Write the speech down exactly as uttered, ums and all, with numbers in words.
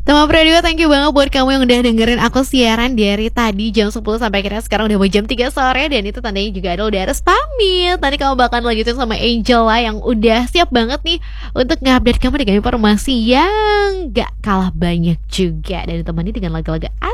Tama Pradipta, thank you banget buat kamu yang udah dengerin aku siaran dari tadi jam sepuluh sampai akhirnya sekarang udah mau jam tiga sore. Dan itu tandanya juga adalah udah harus pamit. Tadi kamu bakal lanjutin sama Angel lah yang udah siap banget nih untuk ngupdate kamu dengan informasi yang gak kalah banyak juga. Dan ditemani dengan lagu-lagu